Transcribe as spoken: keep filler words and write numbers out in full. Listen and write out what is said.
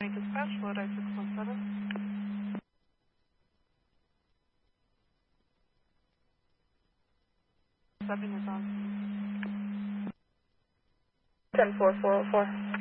Dispatch, Florida six one seven. Seven is on. ten four four oh four.